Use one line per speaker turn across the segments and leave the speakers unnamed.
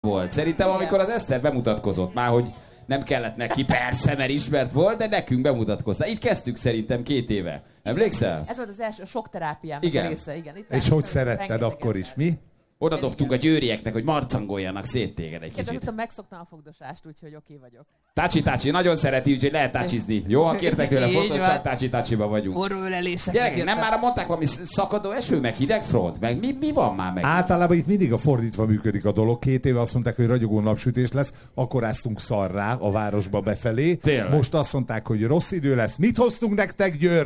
volt. Szerintem amikor az Eszter bemutatkozott már, hogy nem kellett neki, persze, mert ismert volt, de nekünk bemutatkozta. Itt kezdtük szerintem 2 éve. Emlékszel?
Ez volt az első sok terápiám része. Igen. Itt
és hogy szeretted akkor is, mi?
Oda dobtunk a győrieknek, hogy marcangoljanak szét téged egy kicsit.
Azóta megszoktam a fogdosást, úgyhogy oké vagyok.
Tácsi, nagyon szereti, úgyhogy lehet tácsizni. Jó, ha kértek tőle fotót, csak tácsiba vagyunk.
Forró ölelések.
Gyerekek, nem már mondták valami szakadó eső, meg hideg front, meg mi van már meg?
Általában itt mindig a fordítva működik a dolog. 2 éve azt mondták, hogy ragyogó napsütés lesz, akkor áztunk szarrá a városba befelé.
Tényleg?
Most azt mondták, hogy rossz idő lesz. Mit hoztunk nektek, Győr?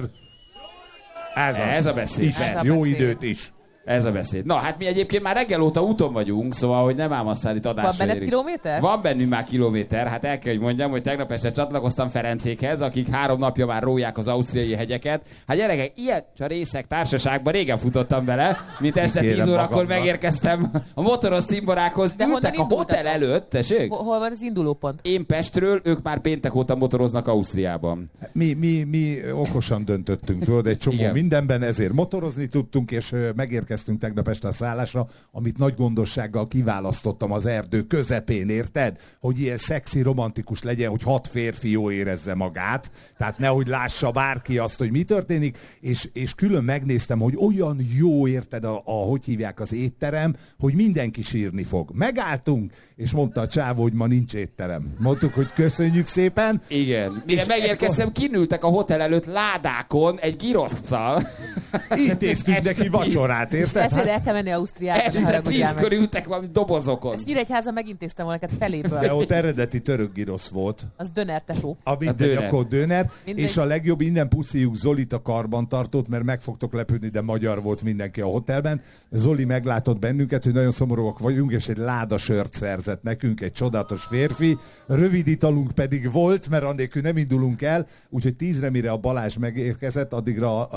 Ez a beszéd.
Jó időt is.
Ez a beszéd. Na, hát mi egyébként már reggel óta úton vagyunk, szóval, hogy nem ám aztán itt adásra.
Van benned kilométer?
Van bennünk már kilométer. Hát el kell, hogy mondjam, hogy tegnap este csatlakoztam Ferencékhez, akik 3 napja már róják az ausztriai hegyeket. Hát gyerekek, ilyen csarészek társaságban régen futottam bele, mint este 10 órakor megérkeztem a motoros cimborákhoz. Ültek a hotel előtt, tessék?
Hol van az indulópont?
Én Pestről, ők már péntek óta motoroznak Ausztriában.
Mi okosan döntöttünk, tudod, egy csomó mindenben, ezért motorozni tudtunk, és megérkeztünk tegnap este a szállásra, amit nagy gondossággal kiválasztottam az erdő közepén, érted? Hogy ilyen szexi, romantikus legyen, hogy 6 férfi jól érezze magát, tehát nehogy lássa bárki azt, hogy mi történik, és külön megnéztem, hogy olyan jó, érted, hogy hívják az étterem, hogy mindenki sírni fog. Megálltunk, és mondta a csávó, hogy ma nincs étterem. Mondtuk, hogy köszönjük szépen.
Igen. Mire megérkeztem, kinültek a hotel előtt ládákon egy giroszccal.
Intéztünk neki vacsorát, érted?
Ezért el kell menni Ausztriába.
Este 10-kor ültek valami dobozokon.
Ezt Nyíregyházan megintéztem volna neked feléből.
De ott eredeti török girosz volt.
Az döner, tesó.
A mindegy, akkor döner. És a legjobb, innen puszíjuk Zolit a karbantartót, mert meg fogtok lepődni, de magyar volt mindenki a hotelben. Zoli meglátott bennünket, hogy nagyon szomorúak vagyunk, és egy láda sört szerzett nekünk, egy csodálatos férfi. Rövid italunk pedig volt, mert annélkül nem indulunk el, úgyhogy 10-re, mire a Balázs megérkezett, addigra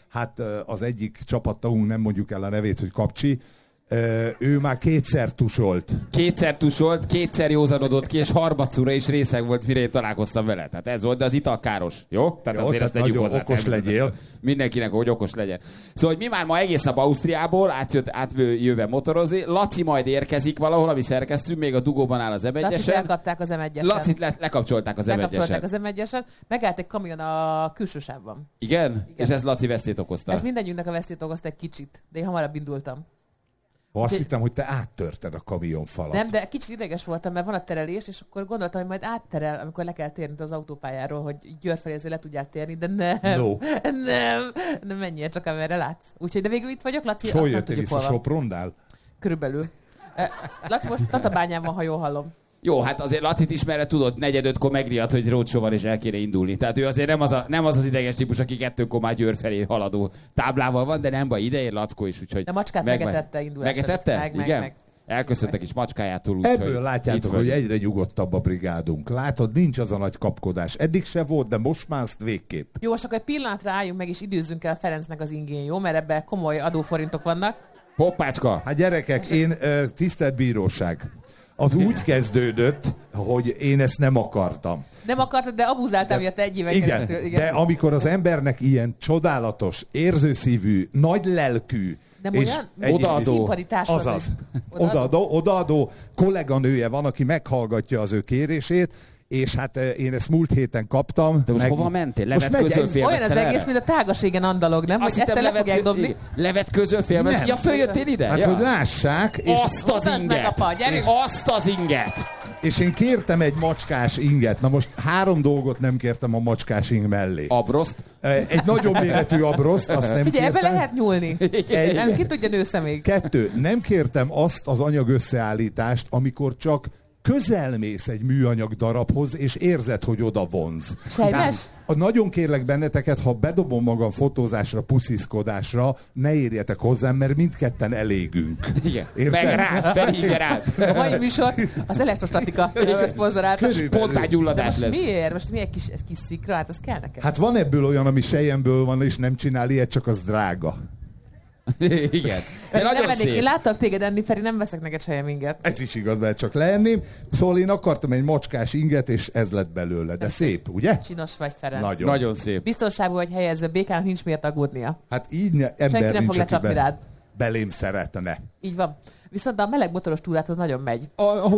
az egyik csapattagunk, nem mondjuk el a nevét, hogy Kapcsi, ő már 2-szer tusolt.
2-szer tusolt, 2-szer józanodott ki, és harmadszorra is részeg volt, mire én találkoztam vele. Tehát ez volt, de az ital káros. Jó? Tehát
jó,
azért ezt tegyük hozzá.
Okos legyél.
Mindenkinek, hogy okos legyen. Szóval, hogy mi már ma egész nap Ausztriából átjöve motorozni. Laci majd érkezik valahol, ami szerkesztünk, még a dugóban áll az M1-esen.
Lacit elkapták az M1-esen.
Lacit lekapcsolták az M1-esen.
Lekapcsolták az M1-esen. Megállt egy kamion a külső sávban.
Igen? És ez Laci vesztét okozta.
Ez mindegyünknek a vesztét okozta egy kicsit, de én hamarabb indultam.
Azt hittem, hogy te áttörted a kamionfalat.
Nem, de kicsit ideges voltam, mert van a terelés, és akkor gondoltam, hogy majd átterel, amikor le kell térni az autópályáról, hogy Győr felé azért le tudjál térni, de nem menjél csak, amerre látsz. Úgyhogy, de végül itt vagyok, Laci.
És hol jöttél vissza, Soprondál?
Körülbelül. Laci most Tatabányán van, ha jól hallom.
Jó, hát azért Lacit ismerve tudod, 4-5-kor megriadt, hogy roadshow van és el kéne indulni. Tehát ő azért nem az ideges típus, aki 2-kor már Győr felé haladó táblával van, de nem baj, ideér Lackó is, úgyhogy...
De macskát megetette indulás.
Megetette? Igen? Elköszöntek is macskájától.
Ebből látjátok, hogy egyre nyugodtabb a brigádunk. Látod, nincs az a nagy kapkodás. Eddig se volt, de most már azt végképp.
Jó, most akkor egy pillanatra álljunk meg, és időzzünk el Ferencnek az ingén, jó? Mert ebben komoly adóforintok vannak.
Hoppácska!
Hát gyerekek, tisztelt bíróság. Az úgy kezdődött, hogy én ezt nem akartam.
Nem akartad, de abuzáltam miatt egy éven keresztül.
Igen, de amikor az embernek ilyen csodálatos, érzőszívű, nagy lelkű,
nem és odaadó,
odaadó kolléganője van, aki meghallgatja az ő kérését, és hát én ezt múlt héten kaptam.
De most hova mentél? Levetközölfélmeztel?
Olyan az egész, mint a tágaségen andalog, nem?
Azt hittem, le fogják dobni. Levetközölfélmeztel? Ja, följöttél ide?
Hát, hogy lássák.
És azt az inget! Azt az inget!
És én kértem egy macskás inget. Na most 3 dolgot nem kértem a macskás ing mellé.
Abroszt?
Egy nagyobb méretű abroszt, azt nem
Figyelj,
kértem.
ebbe lehet nyúlni. Nem, ki tudja nősze még.
2. Nem kértem azt az anyag összeállítást, amikor csak közelmész egy műanyag darabhoz, és érzed, hogy oda vonz.
Sejmes?
Nagyon kérlek benneteket, ha bedobom magam fotózásra, pusziszkodásra, ne érjetek hozzám, mert mindketten elégünk.
Igen. Megráz.
A mai műsor az elektrostatika szponzorálta.
Spontán gyulladás lesz.
Miért? Most mi egy kis szikra? Hát az kell nekem.
Hát van ebből olyan, ami selyemből van, és nem csinál ilyet, csak az drága.
Igen. De nagyon szép.
Én láttak téged enni, Feri, nem veszek neked sejem inget.
Ez is igaz, mert csak leenni. Szóval én akartam egy macskás inget, és ez lett belőle. De szép, ugye?
Csinos vagy, Ferenc.
Nagyon szép.
Biztonságban vagy helyezve, békának nincs miért aggódnia.
Hát így ember
senki nem
nincs,
fog lecsapni rád.
belém szeretne.
Így van. Viszont a meleg motoros túrát az nagyon megy.